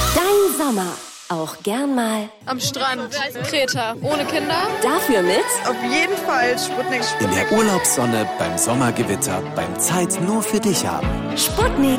Dein Sommer. Auch gern mal am Strand, Kreta, ohne Kinder. Dafür mit auf jeden Fall Sputnik. In der Urlaubssonne, beim Sommergewitter, beim Zeit nur für dich haben. Sputnik